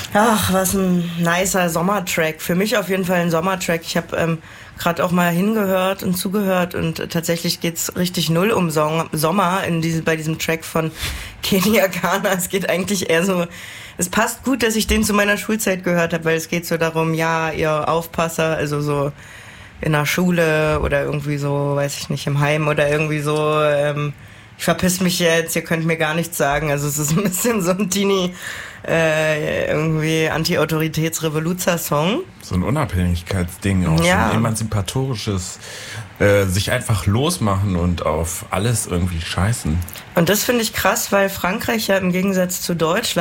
Ach, was ein nicer Sommertrack. Für mich auf jeden Fall ein Sommertrack. Ich habe gerade auch mal hingehört und zugehört und tatsächlich geht's richtig null um Sommer bei diesem Track von Kenya Ghana. Es geht eigentlich eher so, es passt gut, dass ich den zu meiner Schulzeit gehört habe, weil es geht so darum, ja, ihr Aufpasser, also so in der Schule oder irgendwie so, weiß ich nicht, im Heim oder irgendwie so, ich verpiss mich jetzt, ihr könnt mir gar nichts sagen. Also es ist ein bisschen so ein Teenie, irgendwie Anti-Autoritäts-Revoluzer-Song. So ein Unabhängigkeitsding auch, ja. So ein emanzipatorisches, sich einfach losmachen und auf alles irgendwie scheißen. Und das finde ich krass, weil Frankreich ja im Gegensatz zu Deutschland